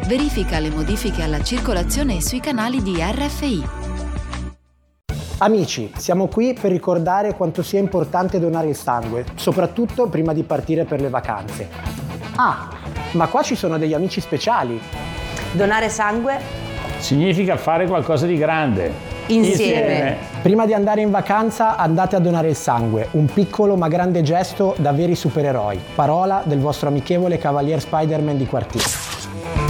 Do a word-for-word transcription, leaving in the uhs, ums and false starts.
Verifica le modifiche alla circolazione sui canali di R F I. Amici, siamo qui per ricordare quanto sia importante donare il sangue, soprattutto prima di partire per le vacanze. Ah, ma qua ci sono degli amici speciali. Donare sangue significa fare qualcosa di grande. Insieme. Insieme. Prima di andare in vacanza andate a donare il sangue, un piccolo ma grande gesto da veri supereroi. Parola del vostro amichevole Cavalier Spider-Man di quartiere.